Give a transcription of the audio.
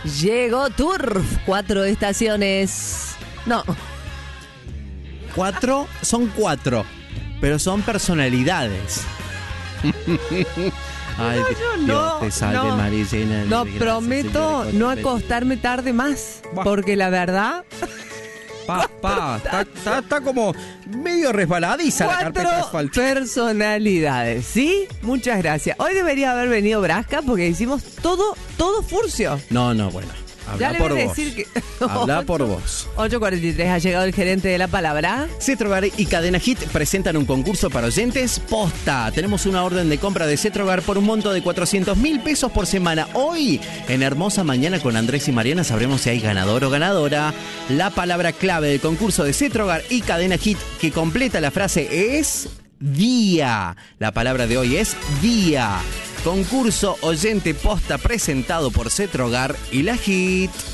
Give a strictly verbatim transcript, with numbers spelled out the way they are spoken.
Llegó Turf, cuatro estaciones. No. Cuatro, son cuatro, pero son personalidades. Ay, No, que yo Dios no, te salve, no. María llena de No, gracia, prometo Señor, no con tu acostarme tarde más. Buah. Porque la verdad, Pa, pa, está, está, está como medio resbaladiza la carpeta de cuatro asfalto. personalidades, ¿sí? Muchas gracias. Hoy debería haber venido Brasca porque hicimos todo, todo furcio. No, no, bueno. Ya Habla le por voy a vos. decir que... Habla por vos. ocho cuarenta y tres ha llegado el gerente de la palabra. Cetrogar y Cadena Hit presentan un concurso para oyentes posta. Tenemos una orden de compra de Cetrogar por un monto de cuatrocientos mil pesos por semana. Hoy, en Hermosa Mañana con Andrés y Mariana, sabremos si hay ganador o ganadora. La palabra clave del concurso de Cetrogar y Cadena Hit que completa la frase es día. La palabra de hoy es día. Concurso oyente posta presentado por Cetrogar y la Hit.